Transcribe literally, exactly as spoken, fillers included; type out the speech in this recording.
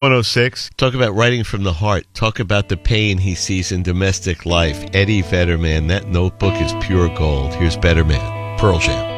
one oh six. Talk about writing from the heart. Talk about the pain he sees in domestic life. Eddie Vedder, man, that notebook is pure gold. Here's Better Man, Pearl Jam.